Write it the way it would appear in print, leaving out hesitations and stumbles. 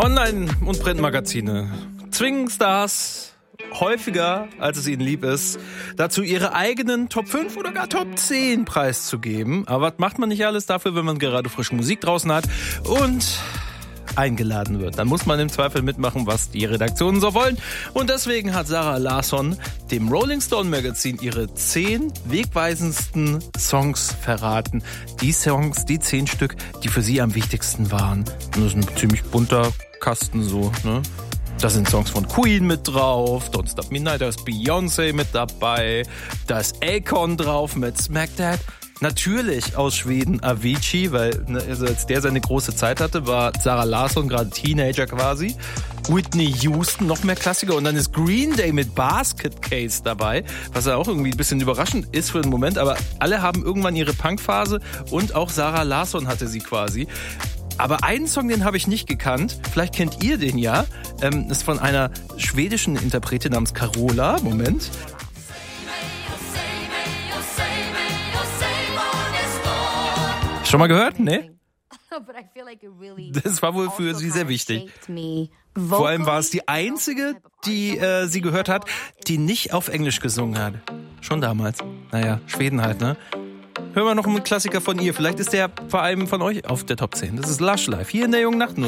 Online- und Printmagazine zwingen Stars häufiger, als es ihnen lieb ist, dazu ihre eigenen Top 5 oder gar Top 10 preiszugeben. Aber was macht man nicht alles dafür, wenn man gerade frische Musik draußen hat und eingeladen wird? Dann muss man im Zweifel mitmachen, was die Redaktionen so wollen. Und deswegen hat Zara Larsson dem Rolling Stone Magazin ihre 10 wegweisendsten Songs verraten. Die Songs, die 10 Stück, die für sie am wichtigsten waren. Das ist ein ziemlich bunter Kasten so, ne? Da sind Songs von Queen mit drauf, Don't Stop Me Now, da ist Beyoncé mit dabei, da ist Akon drauf mit Smack That. Natürlich aus Schweden Avicii, weil also als der seine große Zeit hatte, war Zara Larsson gerade Teenager quasi. Whitney Houston, noch mehr Klassiker. Und dann ist Green Day mit Basket Case dabei, was ja auch irgendwie ein bisschen überraschend ist für den Moment. Aber alle haben irgendwann ihre Punkphase und auch Zara Larsson hatte sie quasi. Aber einen Song, den habe ich nicht gekannt. Vielleicht kennt ihr den ja. Ist von einer schwedischen Interpretin namens Carola. Moment. Schon mal gehört? Nee? Das war wohl für sie sehr wichtig. Vor allem war es die einzige, die sie gehört hat, die nicht auf Englisch gesungen hat. Schon damals. Naja, Schweden halt, ne? Hören wir noch einen Klassiker von ihr. Vielleicht ist der vor allem von euch auf der Top 10. Das ist Lush Life. Hier in der Jungen Nacht.